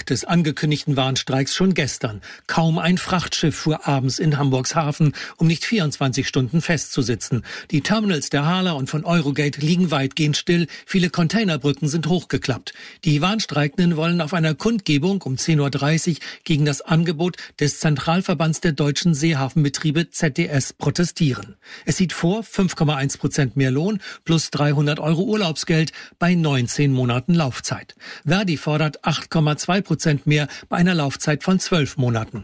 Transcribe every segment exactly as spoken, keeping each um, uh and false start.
des angekündigten Warnstreiks schon gestern. Kaum ein Frachtschiff fuhr abends in Hamburgs Hafen, um nicht vierundzwanzig Stunden festzusitzen. Die Terminals der Hala und von Eurogate liegen weitgehend still. Viele Containerbrücken sind hochgeklappt. Die Warnstreikenden wollen auf einer Kundgebung um zehn Uhr dreißig gegen das Angebot des Zentralverbands der deutschen Seehafenbetriebe Z D S protestieren. Es sieht vor, fünf Komma eins Prozent mehr Lohn plus dreihundert Euro Urlaubsgeld bei neunzehn Monaten Laufzeit. Verdi fordert acht Komma zwei Prozent mehr bei einer Laufzeit von zwölf Monaten.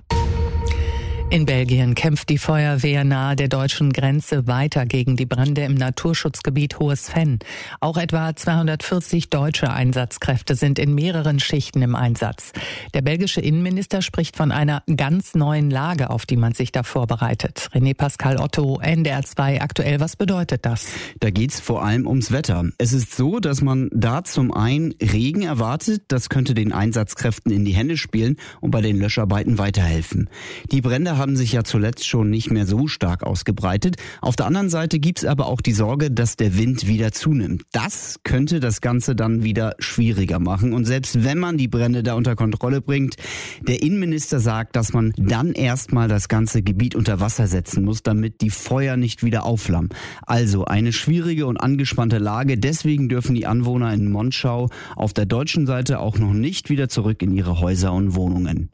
In Belgien kämpft die Feuerwehr nahe der deutschen Grenze weiter gegen die Brände im Naturschutzgebiet Hohes Venn. Auch etwa zweihundertvierzig deutsche Einsatzkräfte sind in mehreren Schichten im Einsatz. Der belgische Innenminister spricht von einer ganz neuen Lage, auf die man sich da vorbereitet. René Pascal Otto, N D R zwei aktuell, was bedeutet das? Da geht's vor allem ums Wetter. Es ist so, dass man da zum einen Regen erwartet, das könnte den Einsatzkräften in die Hände spielen und bei den Löscharbeiten weiterhelfen. Die Brände haben sich ja zuletzt schon nicht mehr so stark ausgebreitet. Auf der anderen Seite gibt's aber auch die Sorge, dass der Wind wieder zunimmt. Das könnte das Ganze dann wieder schwieriger machen. Und selbst wenn man die Brände da unter Kontrolle bringt, der Innenminister sagt, dass man dann erstmal das ganze Gebiet unter Wasser setzen muss, damit die Feuer nicht wieder aufflammen. Also eine schwierige und angespannte Lage. Deswegen dürfen die Anwohner in Monschau auf der deutschen Seite auch noch nicht wieder zurück in ihre Häuser und Wohnungen.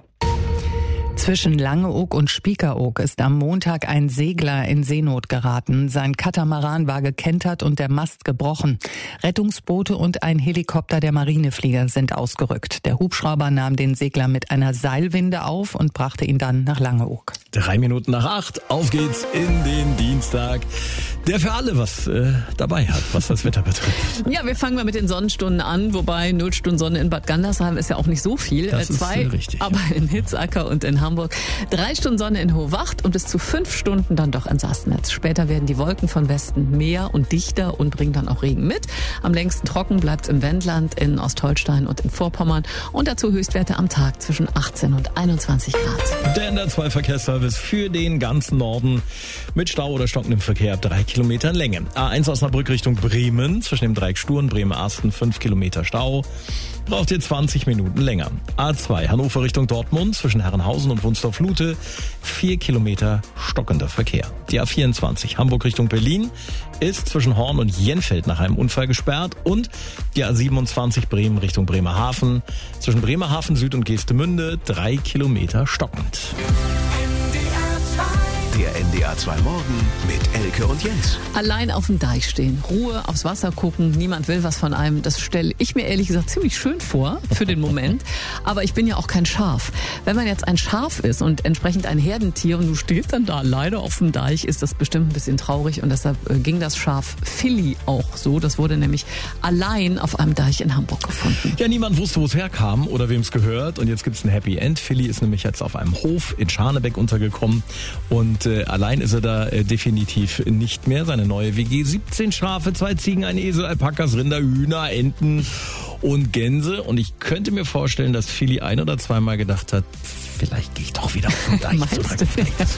Zwischen Langeoog und Spiekeroog ist am Montag ein Segler in Seenot geraten. Sein Katamaran war gekentert und der Mast gebrochen. Rettungsboote und ein Helikopter der Marineflieger sind ausgerückt. Der Hubschrauber nahm den Segler mit einer Seilwinde auf und brachte ihn dann nach Langeoog. Drei Minuten nach acht, auf geht's in den Dienstag, der für alle was äh, dabei hat, was das Wetter betrifft. Ja, wir fangen mal mit den Sonnenstunden an, wobei null Stunden Sonne in Bad Gandersheim ist ja auch nicht so viel. Das äh, zwei, ist richtig. Aber in Hitzacker und in Hamburg. Drei Stunden Sonne in Hohwacht und bis zu fünf Stunden dann doch in Sassnitz. Später werden die Wolken von Westen mehr und dichter und bringen dann auch Regen mit. Am längsten trocken bleibt es im Wendland, in Ostholstein und in Vorpommern. Und dazu Höchstwerte am Tag zwischen achtzehn und einundzwanzig Grad. Der N D R zwei Verkehrsservice für den ganzen Norden mit Stau oder stockendem Verkehr ab drei Kilometern Länge. A eins Osnabrück Richtung Bremen, zwischen dem Dreieck Stur und Bremen-Asten fünf Kilometer Stau. Braucht ihr zwanzig Minuten länger. A zwei Hannover Richtung Dortmund, zwischen Herrenhausen und Wunstorf-Lute, vier Kilometer stockender Verkehr. Die A vierundzwanzig Hamburg Richtung Berlin ist zwischen Horn und Jenfeld nach einem Unfall gesperrt und die A siebenundzwanzig Bremen Richtung Bremerhaven, zwischen Bremerhaven Süd und Geestemünde, drei Kilometer stockend. Der N D R zwei Morgen mit Elke und Jens. Allein auf dem Deich stehen, Ruhe, aufs Wasser gucken, niemand will was von einem. Das stelle ich mir ehrlich gesagt ziemlich schön vor für den Moment. Aber ich bin ja auch kein Schaf. Wenn man jetzt ein Schaf ist und entsprechend ein Herdentier und du stehst dann da alleine auf dem Deich, ist das bestimmt ein bisschen traurig. Und deshalb ging das Schaf Philly auch so. Das wurde nämlich allein auf einem Deich in Hamburg gefunden. Ja, niemand wusste, wo es herkam oder wem es gehört. Und jetzt gibt's ein Happy End. Philly ist nämlich jetzt auf einem Hof in Scharnebeck untergekommen. Und äh, allein ist er da äh, definitiv nicht mehr. Seine neue W G, siebzehn Schafe, zwei Ziegen, ein Esel, Alpakas, Rinder, Hühner, Enten und Gänse. Und ich könnte mir vorstellen, dass Philly ein- oder zweimal gedacht hat, vielleicht gehe ich doch wieder auf den Deich zurück.